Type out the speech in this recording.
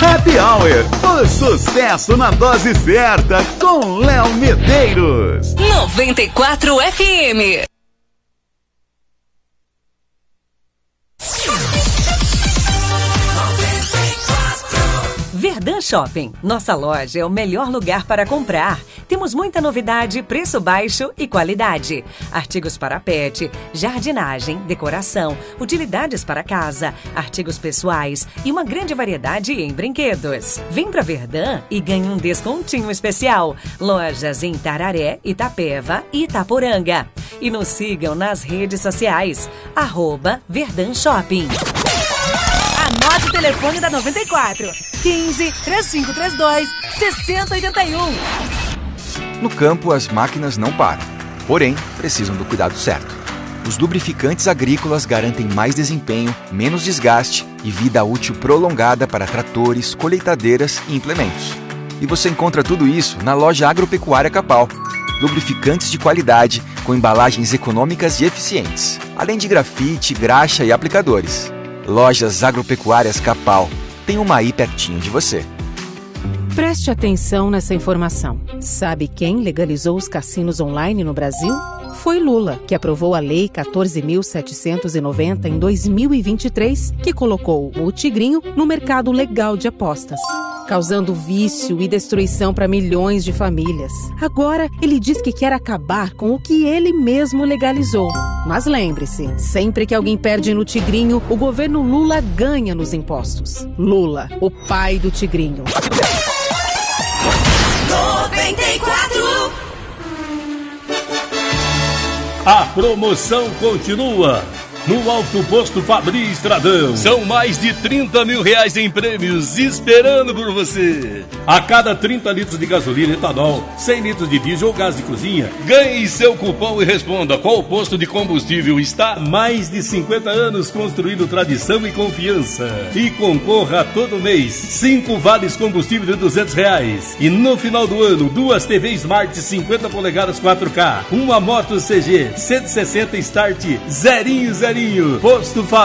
Happy Hour, o sucesso na dose certa com Léo Medeiros. 94 FM. Verdun Shopping. Nossa loja é o melhor lugar para comprar. Temos muita novidade, preço baixo e qualidade. Artigos para pet, jardinagem, decoração, utilidades para casa, artigos pessoais e uma grande variedade em brinquedos. Vem para Verdun e ganhe um descontinho especial. Lojas em Tararé, Itapeva e Itaporanga. E nos sigam nas redes sociais. @Verdun Shopping. Anote o telefone da 94. 15 3532 6081. No campo, as máquinas não param. Porém, precisam do cuidado certo. Os lubrificantes agrícolas garantem mais desempenho, menos desgaste e vida útil prolongada para tratores, colheitadeiras e implementos. E você encontra tudo isso na loja Agropecuária Capal. Lubrificantes de qualidade com embalagens econômicas e eficientes, além de grafite, graxa e aplicadores. Lojas Agropecuárias Capal. Tem uma aí pertinho de você. Preste atenção nessa informação. Sabe quem legalizou os cassinos online no Brasil? Foi Lula, que aprovou a Lei 14.790 em 2023, que colocou o Tigrinho no mercado legal de apostas, causando vício e destruição para milhões de famílias. Agora, ele diz que quer acabar com o que ele mesmo legalizou. Mas lembre-se, sempre que alguém perde no Tigrinho, o governo Lula ganha nos impostos. Lula, o pai do Tigrinho. 94. A promoção continua no Alto Posto Fabri Estradão. São mais de 30 mil reais em prêmios esperando por você. A cada 30 litros de gasolina, etanol, 100 litros de diesel ou gás de cozinha, ganhe seu cupom e responda qual posto de combustível está há mais de 50 anos construindo tradição e confiança. E concorra todo mês 5 vales combustível de R$200. E no final do ano, 2 TV Smart 50 polegadas 4K, uma moto CG 160 Start 0. Posto Fabri.